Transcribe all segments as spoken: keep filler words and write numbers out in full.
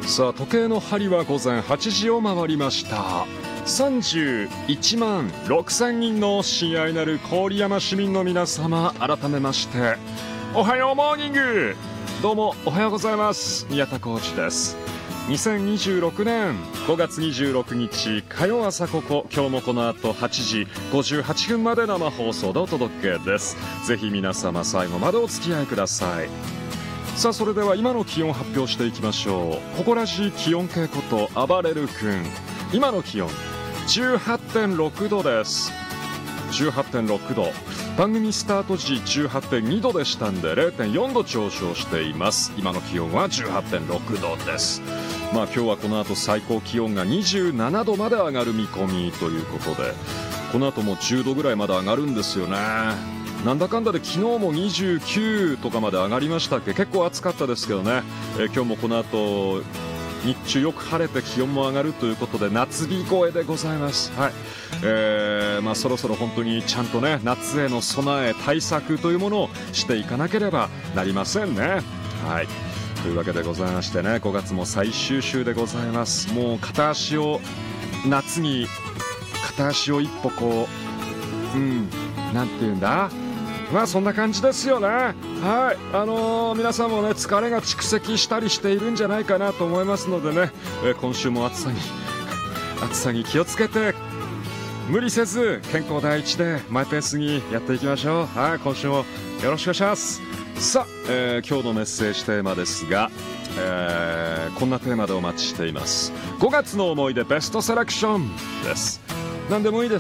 さあ時計の針は午前はちじを回りました。さんじゅういちまんろくせんにんの親愛なる郡山市民の皆様、改めましておはようモーニング。どうもおはようございます。宮田浩二です。にせんにじゅうろくねんごがつにじゅうろくにち火曜朝ここ、今日もこの後はちじごじゅうはっぷんまで生放送でお届けです。ぜひ皆様最後までお付き合いください。さあそれでは今の気温発表していきましょう。ここらじ気温計ことあばれる君、今の気温 じゅうはってんろくどです。 じゅうはってんろくど、番組スタート時 じゅうはってんにどでしたんで れいてんよんど上昇しています。今の気温は じゅうはってんろくどです。まあ今日はこの後最高気温がにじゅうななどまで上がる見込みということで、この後もじゅうどぐらいまで上がるんですよね。なんだかんだで昨日もにじゅうきゅうとかまで上がりましたっけ。結構暑かったですけどね、えー、今日もこの後日中よく晴れて気温も上がるということで夏日超えでございます。はい、えーまあ、そろそろ本当にちゃんとね夏への備え対策というものをしていかなければなりませんね。はい、というわけでございましてね、ごがつも最終週でございます。もう片足を夏に片足を一歩こううんなんていうんだ、まあそんな感じですよね。はい、あのー、皆さんもね疲れが蓄積したりしているんじゃないかなと思いますのでね、えー、今週も暑さに暑さに気をつけて無理せず健康第一でマイペースにやっていきましょう。はい、今週もよろしくお願いします。さあ、えー、今日のメッセージテーマですが、えー、こんなテーマでお待ちしています。ごがつの思い出ベストセレクションです。何でもいいです。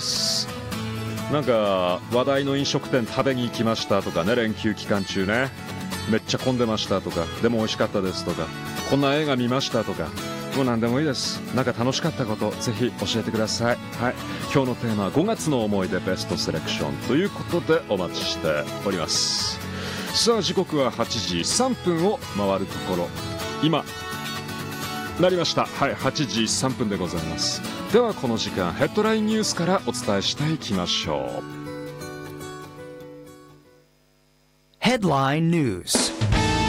なんか話題の飲食店食べに行きましたとかね、連休期間中ねめっちゃ混んでましたとか、でも美味しかったですとか、こんな映画見ましたとか、もう何でもいいです。なんか楽しかったことぜひ教えてください。はい、今日のテーマはごがつの思い出ベストセレクションということでお待ちしております。さあ時刻ははちじさんぷんを回るところ、今なりました。はい、はちじさんぷんでございます。ではこの時間ヘッドラインニュースからお伝えしていきましょう。 Headline News。